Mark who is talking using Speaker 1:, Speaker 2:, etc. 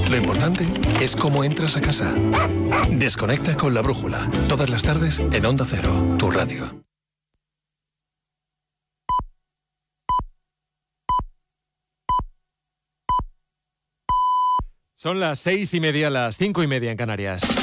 Speaker 1: Lo importante es cómo entras a casa. Desconecta con La Brújula. Todas las tardes en Onda Cero, tu radio.
Speaker 2: Son las 6:30, las 5:30 en Canarias.